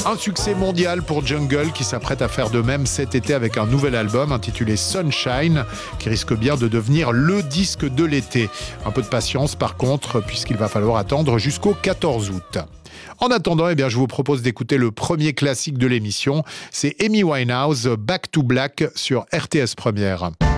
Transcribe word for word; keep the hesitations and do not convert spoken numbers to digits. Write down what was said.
Un succès mondial pour Jungle qui s'apprête à faire de même cet été avec un nouvel album intitulé Sunshine qui risque bien de devenir le disque de l'été. Un peu de patience par contre puisqu'il va falloir attendre jusqu'au quatorze août. En attendant, eh bien, je vous propose d'écouter le premier classique de l'émission. C'est Amy Winehouse, Back to Black sur R T S Première.